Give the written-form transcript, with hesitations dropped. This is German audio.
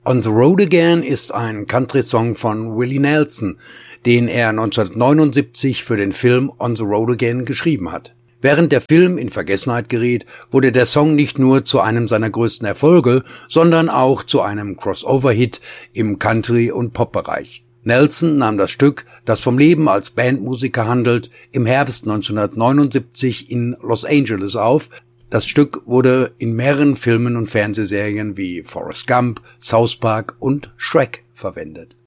On the Road Again ist ein Country-Song von Willie Nelson, den er 1979 für den Film On the Road Again geschrieben hat. Während der Film in Vergessenheit geriet, wurde der Song nicht nur zu einem seiner größten Erfolge, sondern auch zu einem Crossover-Hit im Country- und Pop-Bereich. Nelson nahm das Stück, das vom Leben als Bandmusiker handelt, im Herbst 1979 in Los Angeles auf. Das Stück wurde in mehreren Filmen und Fernsehserien wie Forrest Gump, South Park und Shrek verwendet.